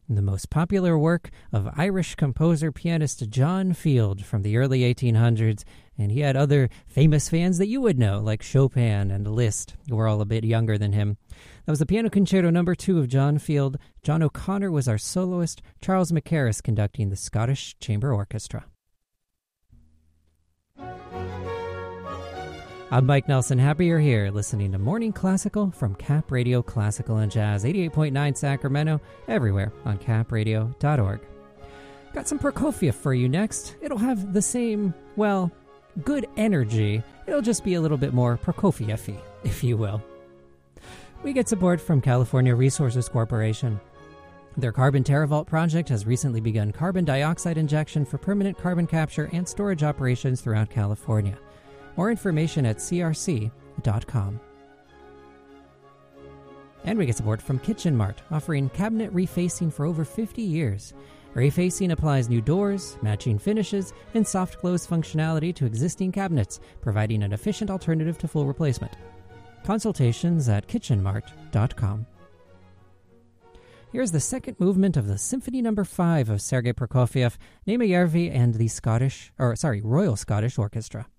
the most popular work of Irish composer-pianist John Field from the early 1800s, and he had other famous fans that you would know, like Chopin and Liszt, who were all a bit younger than him. That was the Piano Concerto No. 2 of John Field. John O'Connor was our soloist, Charles McCarris conducting the Scottish Chamber Orchestra. I'm Mike Nelson. Happy you're here, listening to Morning Classical from Cap Radio Classical and Jazz, 88.9 Sacramento, everywhere on capradio.org. Got some Prokofiev for you next. It'll have the same, well, good energy. It'll just be a little bit more Prokofiev-y, if you will. We get support from California Resources Corporation. Their Carbon TerraVault project has recently begun carbon dioxide injection for permanent carbon capture and storage operations throughout California. More information at crc.com. And we get support from Kitchen Mart, offering cabinet refacing for over 50 years. Refacing applies new doors, matching finishes, and soft close functionality to existing cabinets, providing an efficient alternative to full replacement. Consultations at kitchenmart.com. Here's the second movement of the Symphony No. 5 of Sergei Prokofiev, Nema Järvi and the Royal Scottish Orchestra.